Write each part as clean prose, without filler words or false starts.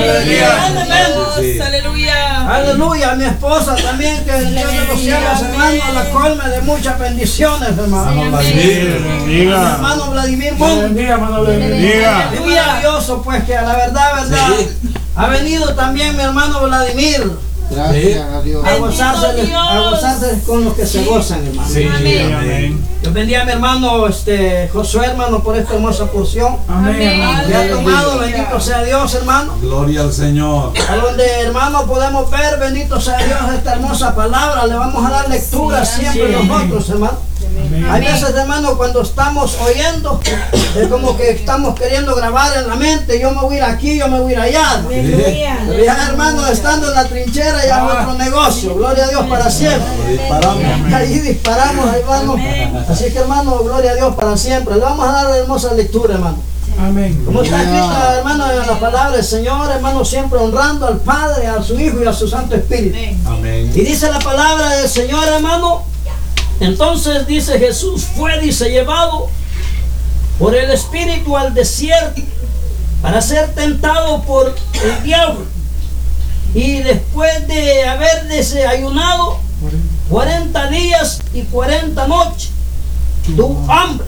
Aleluya. Aleluya. Mi esposa también, que el Dios de los cielos, hermano, la colme de muchas bendiciones, hermano. Mi hermano Vladimir Montt. Muy orgulloso, pues, que a la verdad, ha venido también mi hermano Vladimir. Gracias a Dios. A gozarse con los que se gozan, hermano. Sí, amén. Yo bendiga a mi hermano Josué, hermano, por esta hermosa porción. Amén. Que ha tomado, bendito sea Dios, hermano. Gloria al Señor. A donde, hermano, podemos ver, bendito sea Dios, esta hermosa palabra. Le vamos a dar lectura siempre nosotros, hermano. Hay veces, hermano, cuando estamos oyendo, es como que estamos queriendo grabar en la mente. Yo me voy a ir aquí, yo me voy a ir allá. Pero ya, hermano, estando en la trinchera, ya es otro negocio. Gloria a Dios para siempre. Ahí disparamos, ahí vamos. Así que, hermano, gloria a Dios para siempre. Le vamos a dar hermosa lectura, hermano. Amén. Como está escrita, hermano, en la palabra del Señor, hermano, siempre honrando al Padre, a su Hijo y a su Santo Espíritu. Amén. Y dice la palabra del Señor, hermano. Entonces dice Jesús fue, dice, llevado por el Espíritu al desierto para ser tentado por el diablo. Y después de haber desayunado 40 días y 40 noches, tuvo hambre.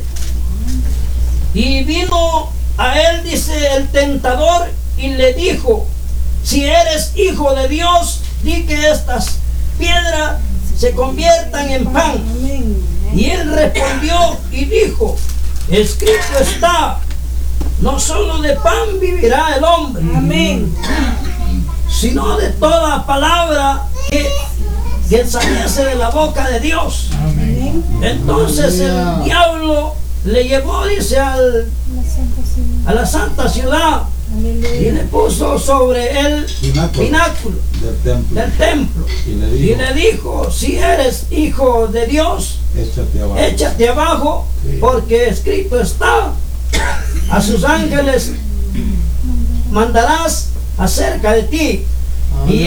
Y vino a él, dice, el tentador y le dijo: si eres hijo de Dios, di que estas piedras se conviertan en pan. Y él respondió y dijo: escrito está, no solo de pan vivirá el hombre, sino de toda palabra que saliese de la boca de Dios. Entonces el diablo le llevó, dice, a la santa ciudad y le puso sobre el pináculo del templo y le dijo: si eres hijo de Dios, échate abajo, porque escrito está, a sus ángeles mandarás acerca de ti, y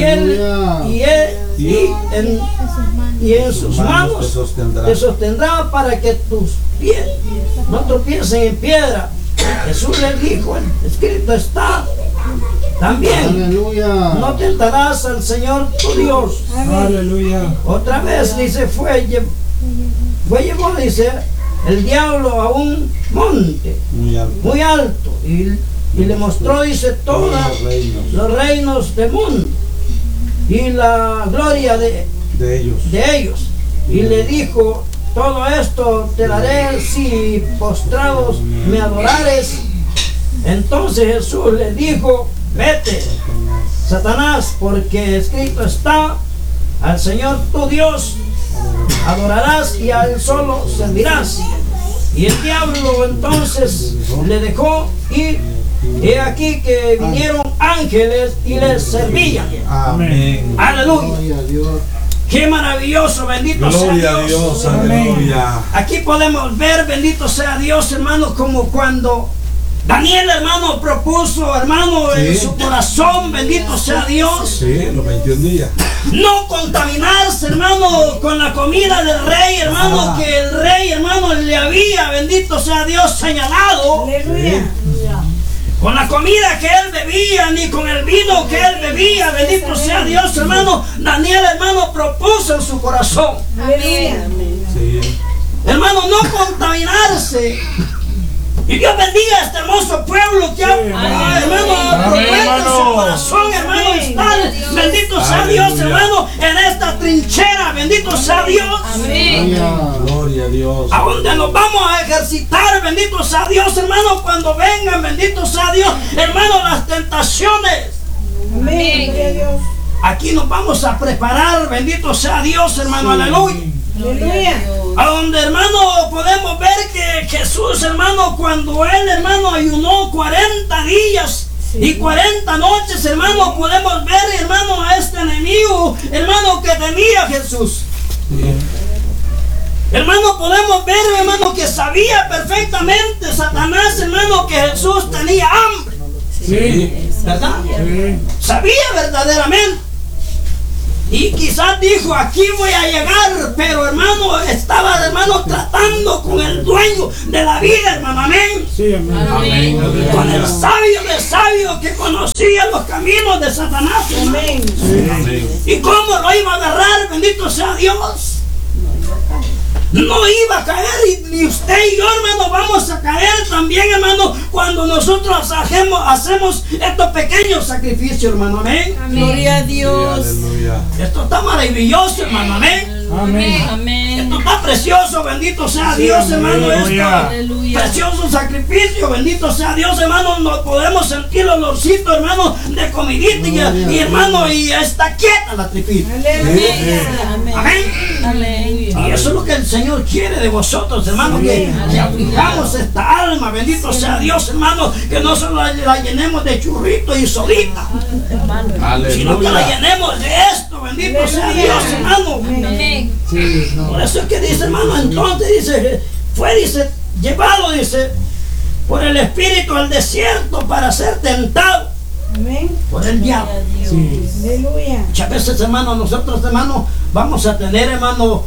en sus manos te sostendrá para que tus pies no tropiecen en piedra. Jesús le dijo: escrito está también, no tentarás al Señor tu Dios. Aleluya. Otra vez dice, llevó, dice, el diablo a un monte muy alto y le mostró, dice, todos los reinos del mundo y la gloria de ellos. Y le dijo: todo esto te daré si postrados me adorares. Entonces Jesús le dijo: vete, Satanás, porque escrito está, al Señor tu Dios adorarás y a él solo servirás. Y el diablo entonces le dejó, y he aquí que vinieron ángeles y les servían. Amén. Aleluya. Qué maravilloso, bendito sea Dios. Aleluya. Aquí podemos ver, bendito sea Dios, hermano, como cuando Daniel, hermano, propuso, hermano, en su corazón, bendito sea Dios, los 21 días, no contaminarse, hermano, con la comida del rey, hermano, que el rey, hermano, le había, bendito sea Dios, señalado. Aleluya. Con la comida que él bebía, ni con el vino que él bebía, bendito sea Dios, hermano. Daniel, hermano, propuso en su corazón, hermano, no contaminarse. Y Dios bendiga a este hermoso pueblo que hermano, promete en su corazón, hermano, estar, bendito sea Dios, hermano, en esta trinchera, bendito sea Dios. Gloria a Dios. A donde nos vamos a ejercitar, bendito sea Dios, hermano, cuando vengan, bendito sea Dios, hermano, las tentaciones. Aquí nos vamos a preparar, bendito sea Dios, hermano, aleluya. A donde, hermano, podemos ver que Jesús, hermano, cuando él, hermano, ayunó 40 días y 40 noches, hermano, podemos ver, hermano, a este enemigo, hermano, que tenía Jesús. Hermano, podemos ver, hermano, que sabía perfectamente Satanás, hermano, que Jesús tenía hambre. ¿Verdad? Sabía verdaderamente. Y quizás dijo: aquí voy a llegar, pero, hermano, estaba, hermano, tratando con el dueño de la vida, hermano, amén. Sí, amén. Con el sabio de sabios que conocía los caminos de Satanás. Amén. Amén. ¿Y cómo lo iba a agarrar? Bendito sea Dios. No iba a caer, y usted y yo, hermano, vamos a caer también, hermano, cuando nosotros hacemos estos pequeños sacrificios, hermano. Amén. Gloria a Sí, Dios. aleluya. Esto está maravilloso, hermano. Amén. Amén. Amén. Esto está precioso, bendito sea Dios, hermano. Aleluya. Aleluya. Precioso sacrificio, bendito sea Dios, hermano. Nos podemos sentir el olorcito, hermano, de comidita y hermano, y está quieta la tripita. Aleluya. Amén. Amén. Amén. Y eso es lo que el Señor quiere de vosotros, hermano, que afligamos esta alma, bendito sea Dios, hermano, que no solo la llenemos de churritos y sodita, sino que la Aleluya. llenemos de esto, bendito sea Dios, hermano. Amén. Por eso es que dice, hermano, entonces dice, dice, llevado, dice, por el Espíritu al desierto para ser tentado Amén. por el diablo. Aleluya. Muchas veces, hermano, nosotros, hermano, vamos a tener, hermano,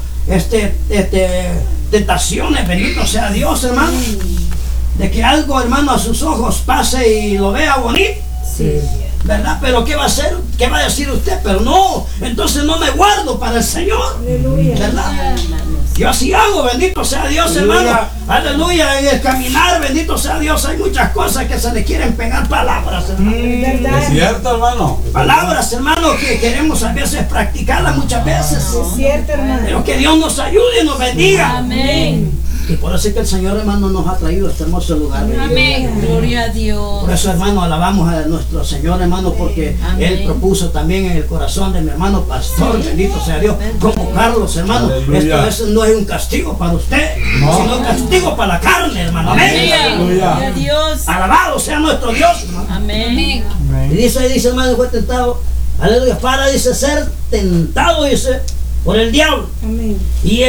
tentaciones, bendito sea Dios, hermano, de que algo, hermano, a sus ojos pase y lo vea bonito. ¿Verdad? Pero ¿qué va a hacer? ¿Qué va a decir usted? Pero no, entonces no me guardo para el Señor. ¿Verdad? Yo así hago, bendito sea Dios, hermano. Aleluya. En el caminar, bendito sea Dios, hay muchas cosas que se le quieren pegar palabras, hermano. Es cierto, hermano. Palabras, hermano, que queremos a veces practicarlas muchas veces. Es cierto, hermano. Pero que Dios nos ayude y nos bendiga. Amén. Y por eso es que el Señor, hermano, nos ha traído a este hermoso lugar. Amén. Gloria a Dios. Por eso, hermano, alabamos a nuestro Señor, hermano, porque Amén. Él propuso también en el corazón de mi hermano pastor, bendito sea Dios, como Carlos, hermano. Aleluya. Esto no es un castigo para usted, No. sino un castigo para la carne, hermano. Amén. Gloria a Dios. Alabado sea nuestro Dios, hermano. Amén. Y dice, hermano, fue tentado, aleluya, para, dice, ser tentado, dice, por el diablo. Amén.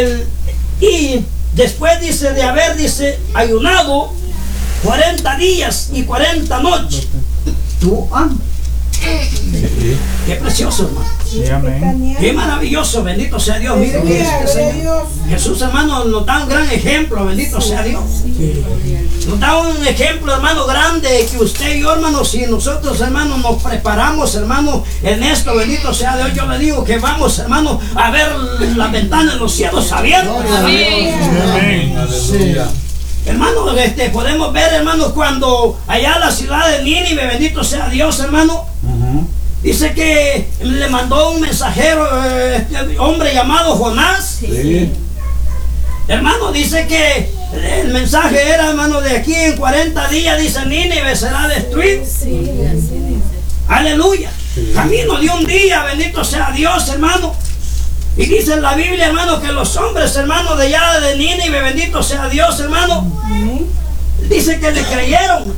Y después, dice, de haber, dice, ayunado 40 días y 40 noches. Tuvo hambre. Qué precioso, hermano. Sí, amén. Qué maravilloso, bendito sea Dios. Mire que este Señor, Jesús, hermano, nos da un gran ejemplo, bendito sea Dios. Nos da un ejemplo, hermano, grande, que usted y yo, hermano, si nosotros, hermano, nos preparamos, hermano, en esto, bendito sea Dios, yo le digo que vamos, hermano, a ver las ventanas de los cielos abiertas. Amén. Aleluya. Hermano, podemos ver, hermano, cuando allá en la ciudad de Nínive, bendito sea Dios, hermano, dice que le mandó un mensajero, hombre llamado Jonás. Sí. Hermano, dice que el mensaje era, hermano, de aquí en 40 días, dice, Nínive será destruido. Aleluya. Camino de un día, bendito sea Dios, hermano. Y dice en la Biblia, hermano, que los hombres, hermano, de allá de Nínive, bendito sea Dios, hermano, dice que le creyeron.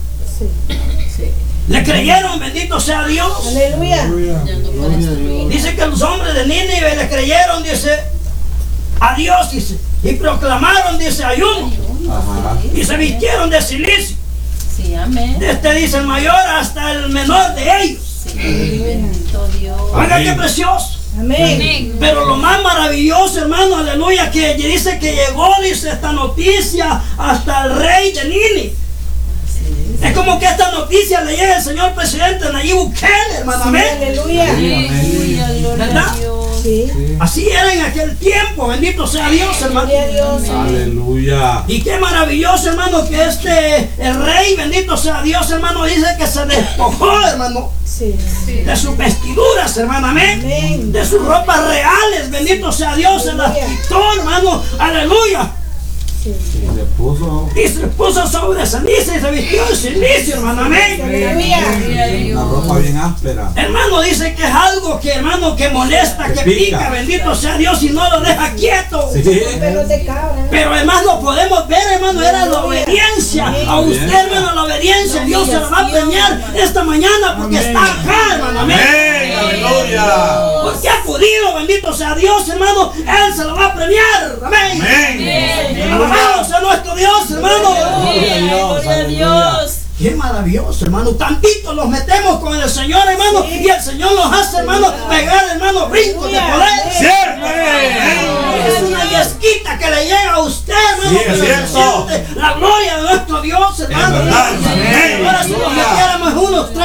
Le creyeron, bendito sea Dios. Aleluya. Dice que los hombres de Nínive le creyeron, dice, a Dios, dice, y proclamaron, dice, ayuno. Ajá. Y se vistieron de silicio. Sí, amén. Desde, dice, el mayor hasta el menor de ellos. Sí, bendito Dios. Oiga, qué Amén. precioso. Amén. Pero lo más maravilloso, hermano, aleluya, que dice que llegó, dice, esta noticia hasta el rey de Nínive. Es como que esta noticia le llega al señor presidente Nayib Bukele, hermano. Amén. Aleluya. Amén. Gloria ¿Verdad? a Dios. Sí. Así era en aquel tiempo, bendito sea Dios, hermano. Gloria a Dios. Aleluya. Y qué maravilloso, hermano, que el rey, bendito sea Dios, hermano, dice que se despojó, hermano, Sí. de sus vestiduras, hermano, amén. Amén. De sus ropas reales, bendito sea Dios, se las quitó, hermano, aleluya. Sí. Y le puso Y se puso sobre ceniza y se vistió de silicio, hermano, amén. Aleluya. una ropa bien áspera. Hermano, dice que es algo que, hermano, que molesta, que pica, bendito sea Dios, y no lo deja quieto. Sí. Pelos de cabra. Pero hermano, podemos ver, hermano, era la obediencia. A usted, hermano, la obediencia. Dios se la va a premiar esta mañana porque está acá, hermano. Amén. Aleluya. Porque ha podido, bendito sea Dios, hermano. Él se lo va a premiar. Amén. Amén. Alabado sea nuestro Dios, hermano. Gloria a Dios. Qué maravilloso, hermano. Tantito los metemos con el Señor, hermano. Y el Señor nos hace, hermano, pegar, hermano, brincos de poder. Cierto. Es una yesquita que le llega a usted, hermano, Sí, que es se cierto. siente la gloria de nuestro Dios, hermano. verdad. Amén. Ahora si nos metiéramos unos 3,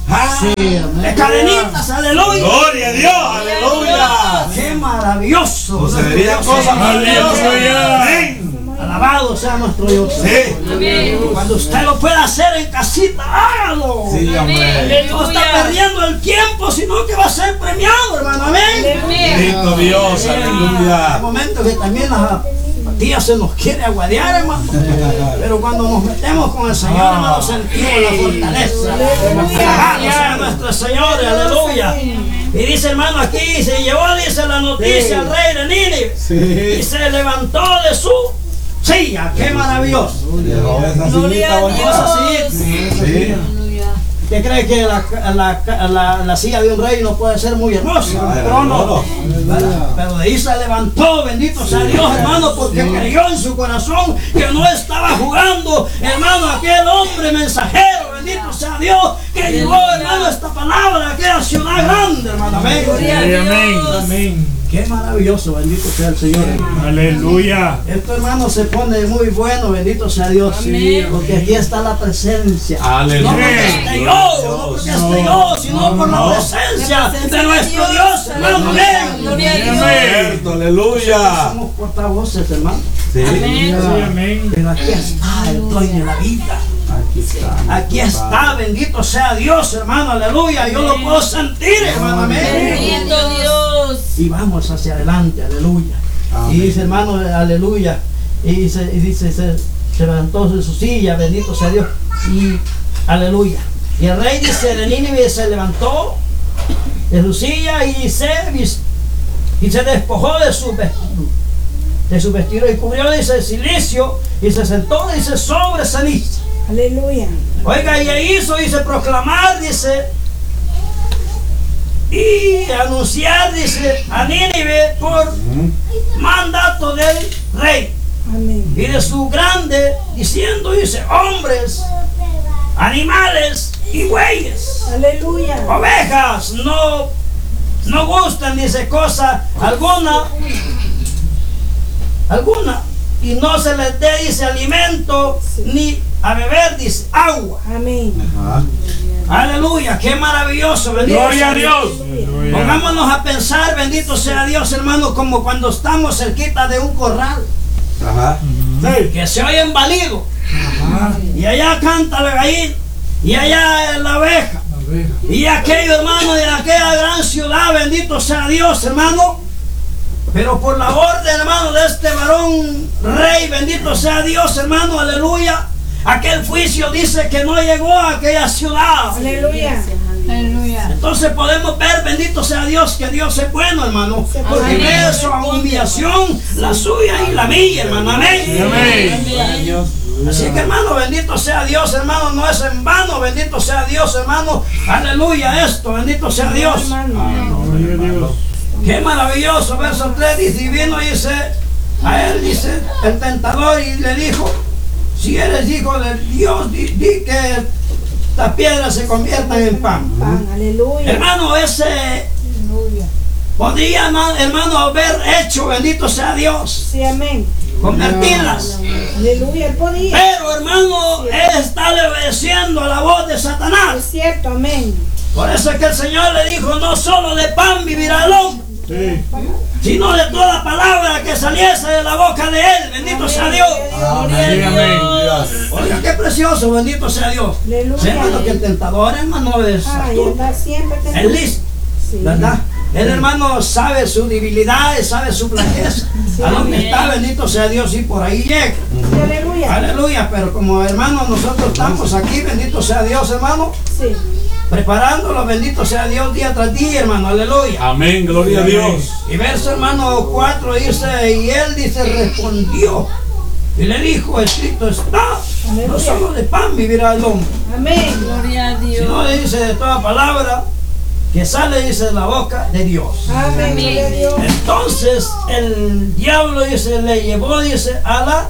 de cadenitas, aleluya. Gloria a Dios, aleluya. ¡Qué maravilloso! Sucederían cosas maravillosas. Aleluya. Amén. Alabado sea nuestro Dios. Sí. Cuando usted lo pueda hacer en casita, hágalo. Sí, hombre. No está perdiendo el tiempo, sino que va a ser premiado, hermano. Amén. Bendito Dios, Hay aleluya. momentos que también las patillas se nos quiere aguadear, hermano. Pero cuando nos metemos con el Señor, hermano, sentimos la fortaleza. Alabado sea nuestro Señor, aleluya. Y dice, hermano, aquí se llevó, dice la noticia al rey de Nínive. Y se levantó de su silla. ¡Qué maravilloso! Gloria a Dios. Sí. ¿Qué cree que la silla de un rey no puede ser muy hermosa? Pero no. Pero de ahí se levantó, bendito sea Dios, hermano, porque creyó en su corazón que no estaba jugando, hermano, aquel hombre mensajero, bendito sea Dios, que llevó, hermano, esta palabra a aquella ciudad grande, hermano. Amén. Amén. Amén. Qué maravilloso, bendito sea el Señor. Aleluya. Esto, hermano, se pone muy bueno, bendito sea Dios. Amén. Porque aquí está la presencia. Aleluya. No porque esté yo, no porque esté yo, sino por la presencia de nuestro Dios, hermano. Amén. Gloria a Dios. Cierto, aleluya. Somos portavoces, hermano. Sí. Amén. Sí, amén. Pero aquí está el dueño de la vida. Aquí está. Aquí está, bendito sea Dios, hermano. Aleluya. Yo lo puedo sentir, hermano. Amén. Bendito Dios. Y vamos hacia adelante, aleluya. Amén. Y dice, hermano, aleluya. Y dice, se levantó de su silla, bendito sea Dios. Y aleluya. Y el rey, dice, de Nínive se levantó de su silla y se despojó de su vestido y cubrió, dice, silicio y se sentó, dice, sobre ceniza. Aleluya. Oiga, y hizo, dice, proclamar, dice, y anunciar, dice, a Nínive por mandato del rey Amén. y de su grande, diciendo, dice, hombres, animales y bueyes, Aleluya. ovejas, no gustan, dice, cosa alguna, y no se les dé, dice, alimento, ni a beber, dice, agua. Amén. Ajá. Aleluya, qué maravilloso, bendito Gloria sea a Dios. Aleluya. Pongámonos a pensar, bendito sea Dios, hermano, como cuando estamos cerquita de un corral, Ajá. que se oye balido, y allá canta la gallina, y allá la oveja, y aquello, hermano, de aquella gran ciudad, bendito sea Dios, hermano. Pero por la orden, hermano, de este varón rey, bendito sea Dios, hermano, aleluya. Aquel juicio dice que no llegó a aquella ciudad. Aleluya. Aleluya. Entonces podemos ver, bendito sea Dios, que Dios es bueno, hermano. Porque Amén. ve su humillación, la suya y la mía, hermano. Amén. Amén. Así que, hermano, bendito sea Dios, hermano, no es en vano, bendito sea Dios, hermano. Aleluya, esto, bendito sea Dios. Hermano. Gloria a Dios. Qué maravilloso, verso 3 dice, y vino, dice, a él, dice, el tentador, y le dijo, si eres hijo de Dios, di que estas piedras se conviertan en pan. Pan. Aleluya. Hermano, ese Aleluya. podía, hermano, haber hecho, bendito sea Dios, Sí, amén. convertirlas. Aleluya. Él podía. Pero, hermano, él está obedeciendo a la voz de Satanás. Es cierto. Amén. Por eso es que el Señor le dijo, no solo de pan vivirá el hombre, Sí. sino de toda palabra que saliese de la boca de él. Bendito sea Dios. Amén. Amén. Oiga, qué precioso, bendito sea Dios. Aleluya. Sí, hermano, que el tentador, hermano, es Ay, astuto, está siempre es listo, Sí. ¿verdad? El hermano sabe su debilidad, sabe su flaqueza. A donde está, bendito sea Dios, y por ahí llega. Sí, aleluya. Aleluya, pero como hermanos nosotros estamos aquí, bendito sea Dios, hermano, Sí. preparándolo, bendito sea Dios día tras día, hermano, aleluya. Amén, gloria a Dios. Y verso, hermano, 4 dice, y él, dice, respondió y le dijo, escrito está, no solo de pan vivirá el hombre, Amén. Gloria a Dios. sino dice de toda palabra que sale, dice, de la boca de Dios. Amén. Gloria a Dios. Entonces el diablo, dice, le llevó, dice, a la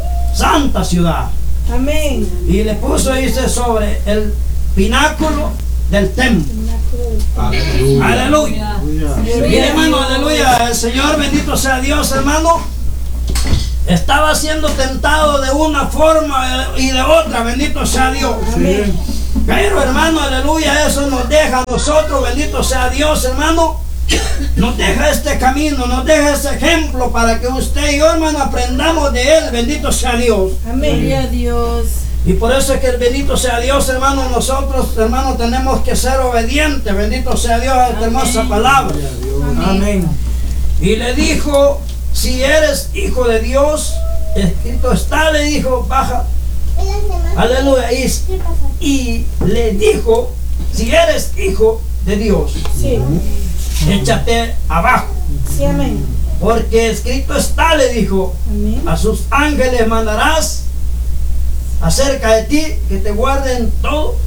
santa ciudad Amén. y le puso, dice, sobre el pináculo del templo. Aleluya. Aleluya. Mire, hermano, aleluya. El Señor, bendito sea Dios, hermano, estaba siendo tentado de una forma y de otra, bendito sea Dios. Amén. Pero hermano, aleluya, eso nos deja a nosotros, bendito sea Dios, hermano. Nos deja este camino, nos deja este ejemplo para que usted y yo, hermano, aprendamos de él, bendito sea Dios. Amén. Gloria a Dios. Y por eso es que el bendito sea Dios, hermano, nosotros, hermano, tenemos que ser obedientes, bendito sea Dios a esta hermosa palabra. Amén. Y le dijo, si eres hijo de Dios, escrito está, le dijo, baja. Aleluya. Y le dijo, si eres hijo de Dios, Sí. échate abajo. Sí, amén. Porque escrito está, le dijo, Amén. a sus ángeles mandarás acerca de ti que te guarden todo.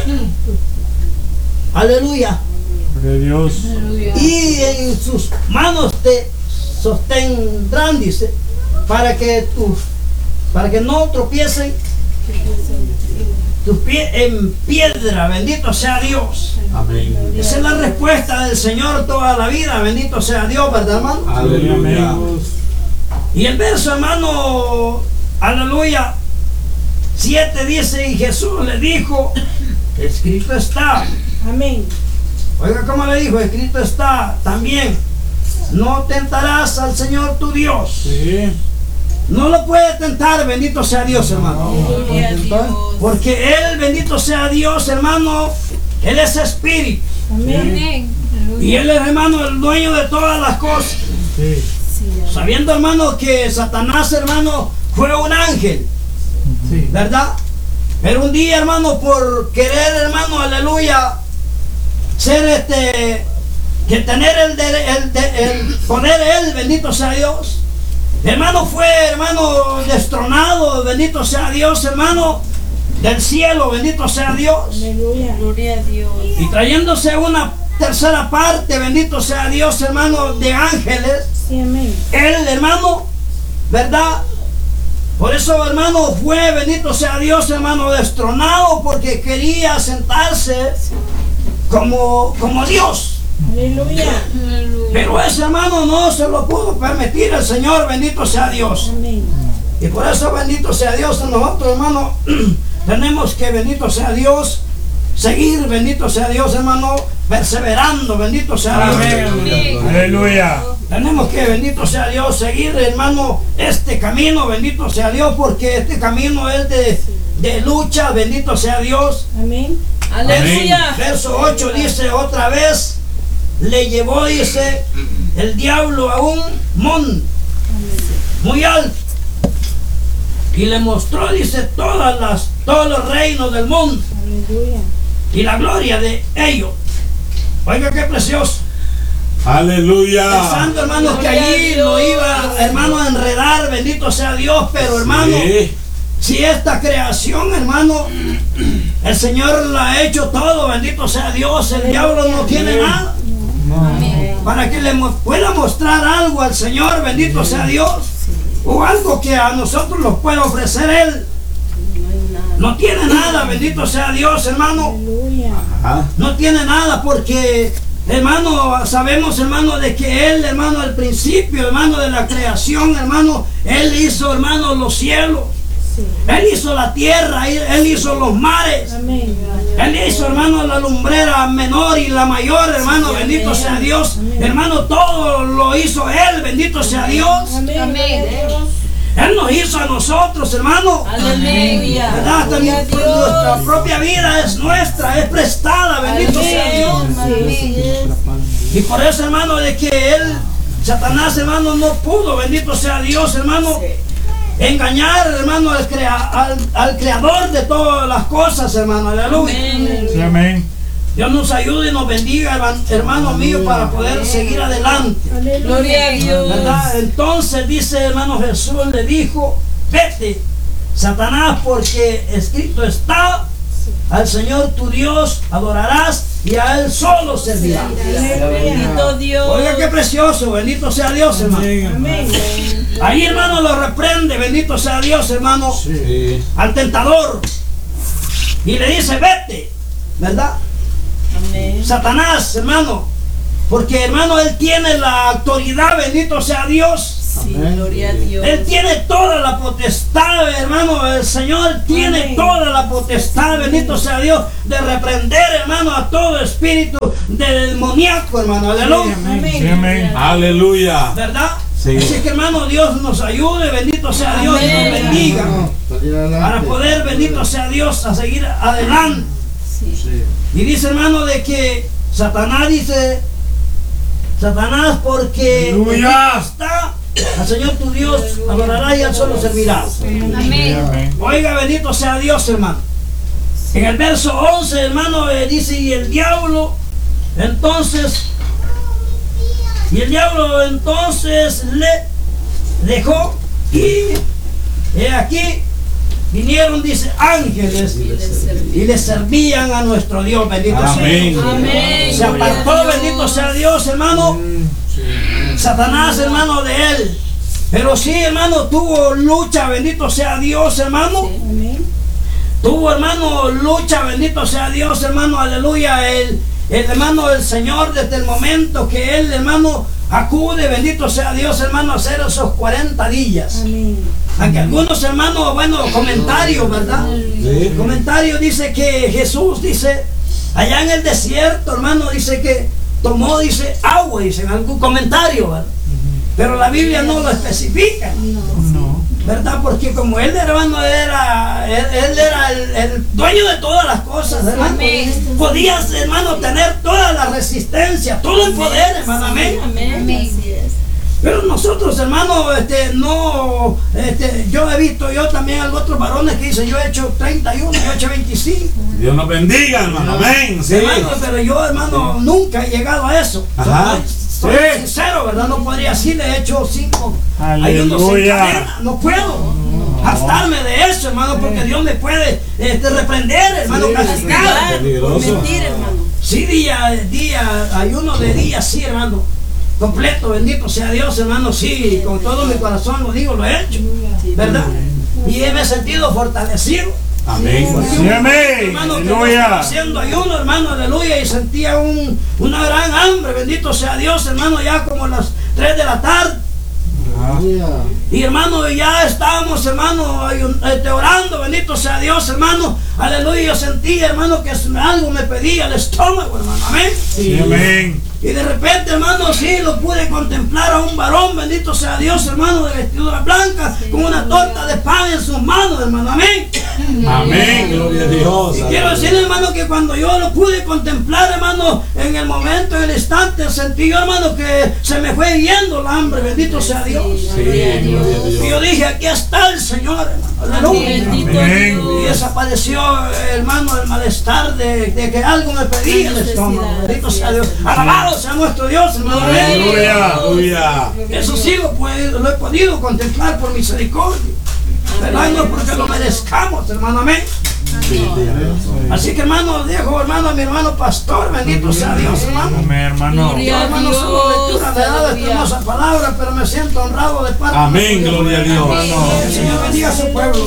Aleluya. De Dios. Aleluya. Y en sus manos te sostendrán, dice, para que no tropiecen tus pies en piedra. Bendito sea Dios. Amén. Esa es la respuesta del Señor toda la vida. Bendito sea Dios, ¿verdad, hermano? Aleluya. Y el verso, hermano, aleluya, 7 dice, y Jesús le dijo, escrito está. Amén. Oiga, ¿cómo le dijo? Escrito está también, no tentarás al Señor tu Dios. Sí. No lo puede tentar, bendito sea Dios, hermano. Gloria a Dios. Porque Él, bendito sea Dios, hermano, Él es espíritu. Amén. Amén. Y Él es, hermano, el dueño de todas las cosas. Sí. Sabiendo, hermano, que Satanás, hermano, fue un ángel, Sí. ¿verdad? Pero un día, hermano, por querer, hermano, aleluya, ser que tener el poder Él, bendito sea Dios. Hermano, fue, hermano, destronado, bendito sea Dios, hermano, del cielo, bendito sea Dios. Aleluya. Gloria a Dios. Y trayéndose una tercera parte, bendito sea Dios, hermano, de ángeles. Sí, amén. Él, hermano, ¿verdad? Por eso, hermano, fue, bendito sea Dios, hermano, destronado porque quería sentarse como Dios. Aleluya. Aleluya. Pero ese hermano no se lo pudo permitir el Señor, bendito sea Dios. Amén. Y por eso, bendito sea Dios, nosotros, hermano, tenemos que, bendito sea Dios, seguir, bendito sea Dios, hermano, perseverando, bendito sea Dios. Amén. Aleluya. Tenemos que, bendito sea Dios, seguir, hermano, este camino, bendito sea Dios, porque este camino es de lucha, bendito sea Dios. Amén. Aleluya. Verso 8 dice otra vez, le llevó, dice, el diablo a un monte muy alto y le mostró, dice, todos los reinos del mundo Aleluya. y la gloria de ellos. Oiga, qué precioso. Aleluya. Pensando, hermanos, que allí lo iba, hermano, a enredar, bendito sea Dios, pero hermano, Sí. si esta creación, hermano, el Señor la ha hecho todo, bendito sea Dios, el diablo no tiene nada. Para que le pueda mostrar algo al Señor, bendito sea Dios, o algo que a nosotros nos pueda ofrecer Él. No tiene nada, bendito sea Dios, hermano. Aleluya. Ajá. No tiene nada porque, hermano, sabemos, hermano, de que Él, hermano, al principio, hermano, de la creación, hermano, Él hizo, hermano, los cielos. Sí. Él hizo la tierra, Él hizo los mares. Amén. Él hizo, hermano, la lumbrera menor y la mayor, hermano, bendito sea Dios. Amén. Hermano, todo lo hizo Él, bendito sea Dios. Amén. Amén. Él nos hizo a nosotros, hermano. Aleluya. ¿Verdad? Hasta Gloria a nuestra Dios. propia vida es nuestra, es prestada, bendito sea Dios. Amén. Y por eso, hermano, de que Él, Satanás, hermano, no pudo, bendito sea Dios, hermano, engañar, hermano, al creador de todas las cosas, hermano. Aleluya. Sí, amén. Dios nos ayude y nos bendiga, hermano mío, para poder seguir adelante. Aleluya. Gloria a Dios. ¿Verdad? Entonces dice, hermano, Jesús le dijo, vete, Satanás, porque escrito está, al Señor tu Dios adorarás y a Él solo servirás. Bendito Dios. Oiga, qué precioso, bendito sea Dios, hermano. Amén. Ahí, hermano, lo reprende, bendito sea Dios, hermano, Sí. al tentador. Y le dice, vete, ¿verdad? Amén. Satanás, hermano, porque, hermano, Él tiene la autoridad, bendito sea Dios, Sí, gloria a Dios. Él tiene toda la potestad, hermano. El Señor tiene Amén. toda la potestad, bendito sea Dios, de reprender, hermano, a todo espíritu demoníaco, hermano. Aleluya. Sí, amén. Aleluya. ¿Verdad? Sí. Así que, hermano, Dios nos ayude, bendito sea Dios, y nos Amén. bendiga para poder, bendito sea Dios, a seguir adelante. Y dice, hermano, de que Satanás porque Aleluya. está al Señor tu Dios adorarás y al solo servirás. Sí, amén. Oiga, bendito sea Dios, hermano. En el verso 11, hermano, dice, y el diablo entonces le dejó, y aquí vinieron, dice, ángeles y le servían a nuestro Dios, bendito sea Amén. Dios. Amén. Se apartó, bendito sea Dios, hermano, Satanás, hermano, de él. Pero sí, hermano, tuvo lucha, bendito sea Dios, hermano. Amén. Tuvo, hermano, lucha, bendito sea Dios, hermano, aleluya. El hermano, el Señor, desde el momento que él, hermano, acude, bendito sea Dios, hermano, a hacer esos 40 días. Amén. Aunque algunos hermanos, bueno, comentarios, ¿verdad? Sí. Comentario dice que Jesús, dice, allá en el desierto, hermano, dice que tomó, dice, agua, dice en algún comentario, ¿verdad? Pero la Biblia no lo especifica, No. ¿verdad? Porque como él, hermano, él era el dueño de todas las cosas, hermano. Amén. Podías, hermano, tener toda la resistencia, todo el poder, hermano, amén. Amén. Así es. Pero nosotros, hermano, yo he visto, yo también algunos otros varones que dicen, yo he hecho 31, yo he hecho 25. Dios nos bendiga, hermano. Amén. Sí. Hermano, pero yo, hermano, nunca he llegado a eso. Ajá. Soy Sí. sincero, ¿verdad? No podría decirle, he hecho 5 ayunos en Aleluya. cadena. No puedo gastarme de eso, hermano, porque Dios me puede reprender, hermano, castigar. Castigar por Peligroso. mentir, hermano. Sí, ayuno de día, sí, hermano. Completo, bendito sea Dios, hermano, sí, con todo mi corazón lo digo, lo he hecho, ¿verdad? Y me he sentido fortalecido. Amén. Sí, amén. Hermano, que no estaba Aleluya. haciendo ayuno, hermano, aleluya, y sentía una gran hambre, bendito sea Dios, hermano, ya como las 3 de la tarde. Y hermano, ya estábamos, hermano, orando, bendito sea Dios, hermano, aleluya. Yo sentía, hermano, que algo me pedía el estómago, hermano, amén. Sí, amén. Y de repente, hermano, sí, lo pude contemplar a un varón, bendito sea Dios, hermano, de vestidura blanca, con una torta de pan en sus manos, hermano, amén. Amén. Gloria a Dios. Y quiero decir, hermano, que cuando yo lo pude contemplar, hermano, en el momento, en el instante, sentí yo, hermano, que se me fue yendo la hambre, bendito sea Dios. Sí, gloria a Dios. Y yo dije, aquí está el Señor, hermano, aleluya. Bendito Amén. Y Dios. desapareció, hermano, el malestar de que algo me pedía el estómago, bendito sea Dios. Alabado sea nuestro Dios, hermano, amén. Aleluya. Aleluya. Eso sí lo he podido contemplar por misericordia. ¿Verdad? No porque lo merezcamos, hermano, amén. Así que, hermano, dejo, hermano, a mi hermano pastor, bendito sea Dios, hermano. Amén, hermano. Yo, hermano, solo lectura me da esta hermosa palabra, pero me siento honrado de parte Amén. de Dios. Gloria a Dios. Que el Señor bendiga a su pueblo.